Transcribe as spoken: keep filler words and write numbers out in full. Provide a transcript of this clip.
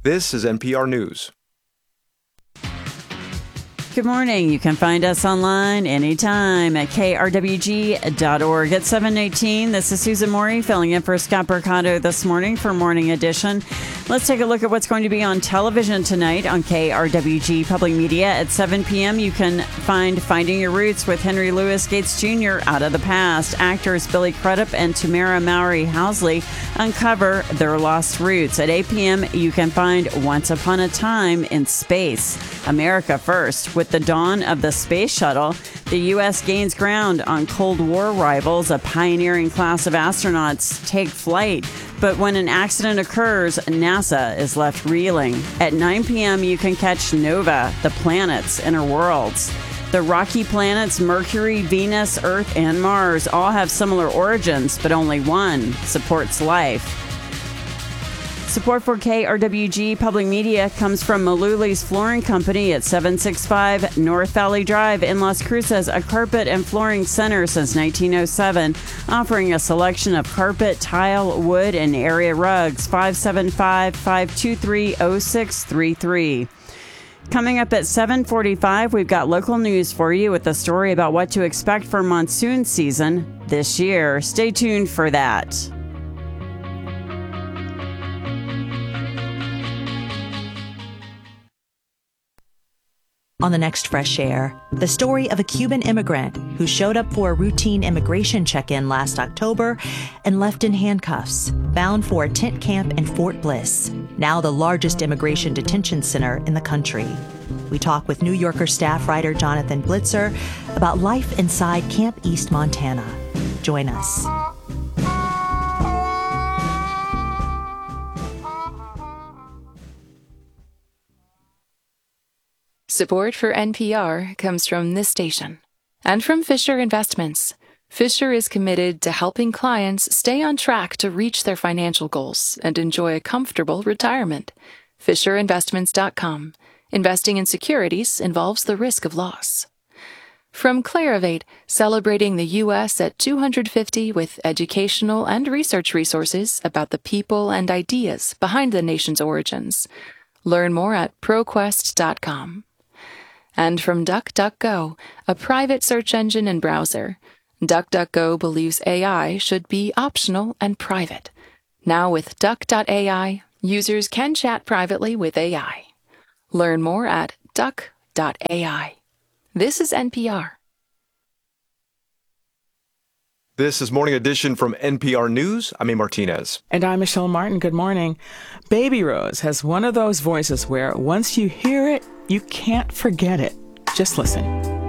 This is N P R News. Good morning. You can find us online anytime at K R W G dot org. At seven eighteen, this is Susan Morey filling in for Scott Bercotto this morning for Morning Edition. Let's take a look at what's going to be on television tonight on K R W G Public Media. At seven p.m., you can find Finding Your Roots with Henry Louis Gates Junior Out of the Past. Actors Billy Crudup and Tamara Mowry Housley uncover their lost roots. At eight p.m., you can find Once Upon a Time in Space, America First. With the dawn of the space shuttle, the U S gains ground on Cold War rivals. A pioneering class of astronauts take flight, but when an accident occurs, NASA is left reeling. At nine p.m., you can catch Nova, the planets' inner worlds. The rocky planets Mercury, Venus, Earth, and Mars all have similar origins, but only one supports life. Support for K R W G Public Media comes from Maluli's Flooring Company at seven sixty-five North Valley Drive in Las Cruces, a carpet and flooring center since nineteen oh seven, offering a selection of carpet, tile, wood, and area rugs. five seven five, five two three, oh six three three. Coming up at seven forty-five, we've got local news for you with a story about what to expect for monsoon season this year. Stay tuned for that. On the next Fresh Air, the story of a Cuban immigrant who showed up for a routine immigration check-in last October and left in handcuffs, bound for a tent camp in Fort Bliss, now the largest immigration detention center in the country. We talk with New Yorker staff writer Jonathan Blitzer about life inside Camp East, Montana. Join us. Support for N P R comes from this station and from Fisher Investments. Fisher is committed to helping clients stay on track to reach their financial goals and enjoy a comfortable retirement. Fisher Investments dot com. Investing in securities involves the risk of loss. From Clarivate, celebrating the U S at two hundred fifty with educational and research resources about the people and ideas behind the nation's origins. Learn more at ProQuest dot com. And from DuckDuckGo, a private search engine and browser. DuckDuckGo believes A I should be optional and private. Now with Duck dot A I, users can chat privately with A I. Learn more at Duck dot A I. This is N P R. This is Morning Edition from N P R News. I'm A. Martinez. And I'm Michelle Martin. Good morning. Baby Rose has one of those voices where once you hear it, you can't forget it. Just listen.